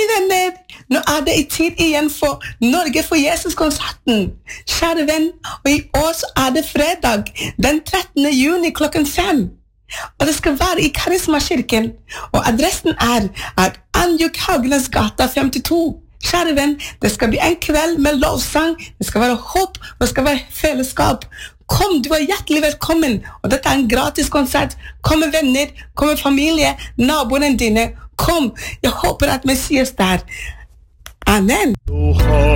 venner, nå det I tid igjen for Norge for Jesus-konserten. Kjære venn, og I år så det fredag, den 13. juni klokken 5. Og det skal være I Karismakirken, og adressen Anjuk Haugenes gata 52. Kjære venn, det skal bli en kveld med lovsang, det skal være håp, og det skal være fellesskap. Kom, du hjertelig velkommen, og dette en gratis konsert. Kom med venner, kom med familie, naboene dine. Kom, jeg håper at Messias der. Amen.